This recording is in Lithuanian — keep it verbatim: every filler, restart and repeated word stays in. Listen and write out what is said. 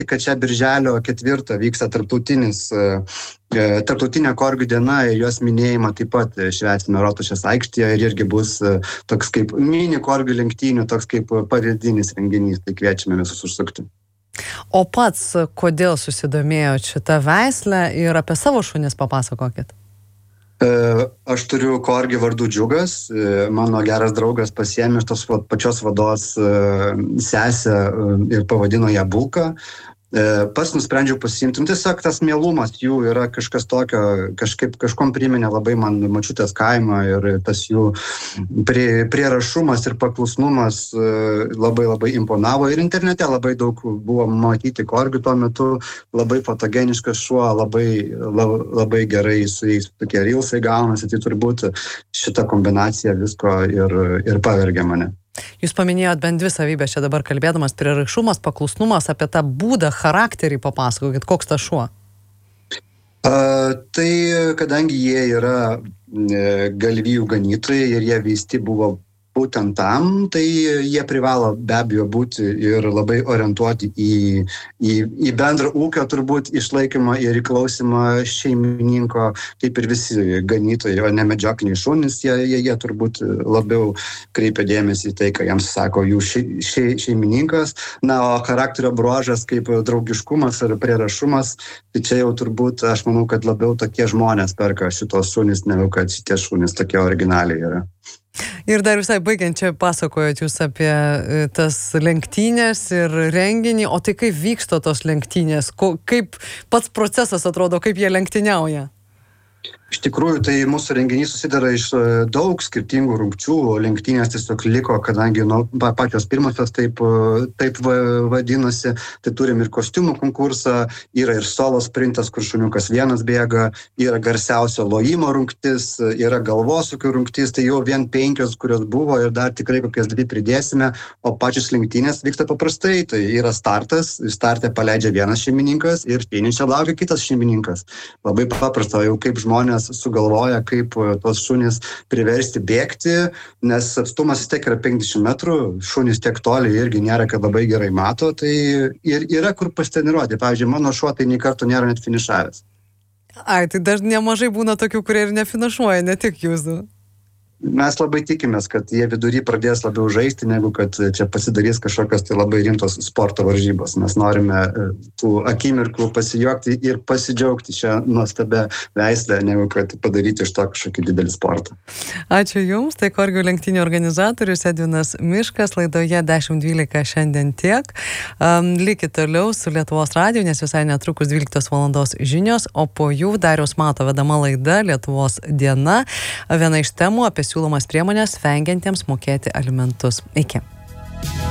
kad čia birželio ketvirtą vyksta tarptautinis, tarptautinė korgių diena ir jos minėjimą taip pat švęsime Rotušės aikštėje ir irgi bus toks kaip mini korgių lenktynių, toks kaip pavyzdinis renginys, tai kviečiame visus užsukti. O pats kodėl susidomėjot šitą veislę ir apie savo šunis papasakokit? Aš turiu korgį vardu Džiugas, mano geras draugas pasiėmė iš tos pačios vados sesę ir pavadino ją Bulka. Pats nusprendžiau pasiimti. Tiesiog tas mielumas jų yra kažkas tokio, kažkaip kažkom priminė labai man močiutės kaimą ir tas jų prie, prierašumas ir paklusnumas labai labai imponavo. Ir internete labai daug buvo matyti korgių tuo metu, labai fotogeniškas šuo, labai, labai, labai gerai su jais tokie rilsai gaunasi, tai turbūt šita kombinacija visko ir, ir pavergė mane. Jūs paminėjot bent dvi savybės čia dabar kalbėdamas, prieraišumas, paklusnumas, apie tą būdą, charakterį papasakokit, koks tas šuo? A, tai kadangi jie yra e, galvijų ganytojai ir jie veisti buvo būtent tam, tai jie privalo be abejo būti ir labai orientuoti į, į, į bendrą ūkio turbūt išlaikymą ir įklausimą šeimininko, kaip ir visi ganytojai, o ne medžiokliniai šunys, jie, jie, jie turbūt labiau kreipia dėmesį į tai, ką jiems sako jų še, še, šeimininkas. Na, o charakterio bruožas kaip draugiškumas ar prierašumas, tai čia jau turbūt, aš manau, kad labiau tokie žmonės perka šitos šunys, negu kad šitie šunys tokie originaliai yra. Ir dar visai baigiant, čia pasakojot jūs apie tas lenktynės ir renginį, o tai kaip vyksta tos lenktynės, Ko, kaip pats procesas atrodo, kaip jie lenktyniauja? Iš tikrųjų, tai mūsų renginys susideda iš daug skirtingų rungčių, lenktynės tiesiog liko, kadangi nu, pačios pirmosios taip, taip vadinasi, tai turim ir kostiumų konkursą, yra ir solo sprintas, kur šuniukas vienas bėga, yra garsiausio lojimo rungtis, yra galvosūkių rungtis, tai jau vien penkios, kurios buvo ir dar tikrai kokias dvi pridėsime, o pačios lenktynės vyksta paprastai, tai yra startas, startę paleidžia vienas šeimininkas ir finiše laukia kitas šeimininkas. Labai paprasta, jau kaip žmonės sugalvoja, kaip tos šunys priversti bėgti, nes atstumas vis tiek yra penkiasdešimt metrų, šunys tiek toli irgi nėra, kad labai gerai mato, tai ir yra kur pasitreniruoti. Pavyzdžiui, mano šuo tai nei karto nėra net finišavęs. Ai, tai dar nemažai būna tokių, kurie ir nefinišuoja, ne tik jūsų. Mes labai tikimės, kad jie vidury pradės labiau žaisti, negu kad čia pasidarys kažkokios tai labai rimtos sporto varžybos. Mes norime tų akimirkų pasijuokti ir pasidžiaugti šią nuostabę veislę, negu kad padaryti iš to kažkokį didelį sportą. Ačiū Jums, tai korgių lenktynių organizatorius Edvinas Miškas, laidoje dešimt dvylika šiandien tiek. Um, likit toliau su Lietuvos radiju, nes visai netrukus dvyliktos valandos žinios, o po jų Dariaus Mato vedama laida Lietuvos diena. Viena iš temų apie siūlomas priemonės vengiantiems mokėti alimentus. Iki.